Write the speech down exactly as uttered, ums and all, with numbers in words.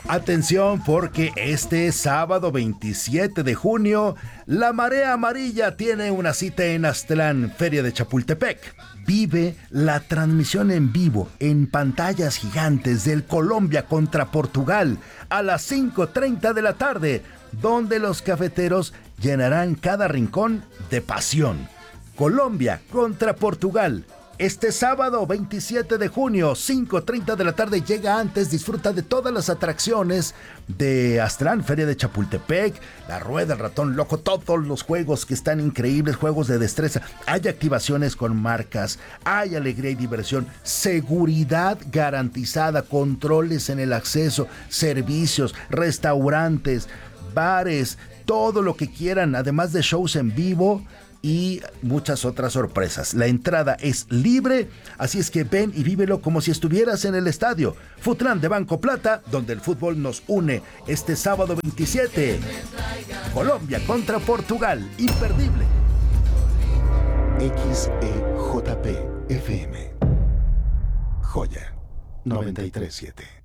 Atención porque este sábado veintisiete de junio, la Marea Amarilla tiene una cita en Aztlán, Feria de Chapultepec. Vive la transmisión en vivo en pantallas gigantes del Colombia contra Portugal a las cinco treinta de la tarde, donde los cafeteros llenarán cada rincón de pasión. Colombia contra Portugal. Este sábado veintisiete de junio, cinco treinta de la tarde, llega antes, disfruta de todas las atracciones de Aztlán, Feria de Chapultepec, la Rueda, el Ratón Loco, todos los juegos que están increíbles, juegos de destreza. Hay activaciones con marcas, hay alegría y diversión, seguridad garantizada, controles en el acceso, servicios, restaurantes, bares, todo lo que quieran, además de shows en vivo y muchas otras sorpresas. La entrada es libre, así es que ven y vívelo como si estuvieras en el estadio Futlán de Banco Plata, donde el fútbol nos une este sábado veintisiete. Colombia contra Portugal, imperdible. X E J P F M. Joya noventa y tres punto siete.